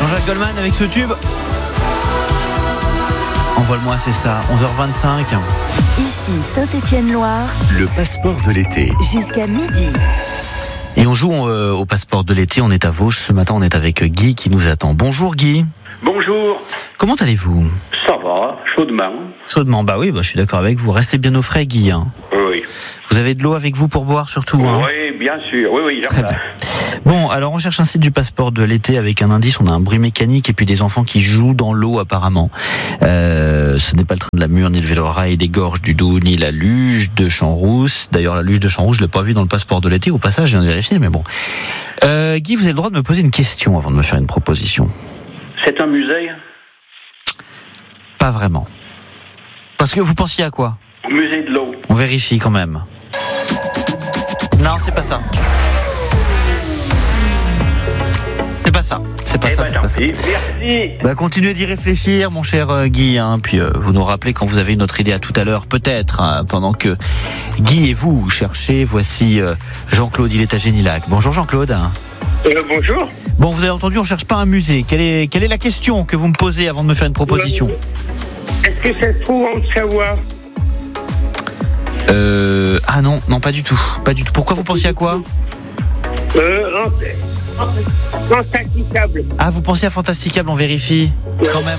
Jean-Jacques Goldman avec ce tube. Envole-moi, c'est ça, 11h25. Ici Saint-Étienne-Loire, Le passeport de l'été. jusqu'à midi. Et on joue au passeport de l'été, on est à Vosges. Ce matin, on est avec Guy qui nous attend. Bonjour Guy. Bonjour, Comment allez-vous ? ça va, chaudement. Chaudement, je suis d'accord avec vous. Restez bien au frais, Guy. Oui, Vous avez de l'eau avec vous pour boire surtout. oui, bien sûr, oui, Très bien. Bon, alors on cherche un site du passeport de l'été avec un indice. On a un bruit mécanique et puis des enfants qui jouent dans l'eau apparemment. Ce n'est pas le train de la Mure, ni le Vélorail des Gorges du Doubs, ni la luge de Champs-Rousses. D'ailleurs, la luge de Champs-Rousses, je l'ai pas vue dans le passeport de l'été. Au passage, je viens de vérifier, mais bon. Guy, vous avez le droit de me poser une question avant de me faire une proposition. C'est un musée, Pas vraiment. Parce que vous pensiez à quoi ? musée de l'eau. On vérifie quand même. Non, c'est pas ça. C'est pas ça. C'est pas Eh ça. ben, C'est pas ça. merci. Continuez d'y réfléchir, mon cher Guy. Puis vous nous rappelez quand vous avez une autre idée à tout à l'heure, peut-être, pendant que Guy et vous cherchez. Voici Jean-Claude, il est à Génilac. Bonjour Jean-Claude. Bonjour. Bon, vous avez entendu, on cherche pas un musée. Quelle est la question que vous me posez avant de me faire une proposition ? Est-ce que ça se trouve en Savoie? Ah non, pas du tout. Pas du tout. Pourquoi vous pensiez à quoi ? En Fantasticable. Ah, vous pensez à Fantasticable, on vérifie. Quand même.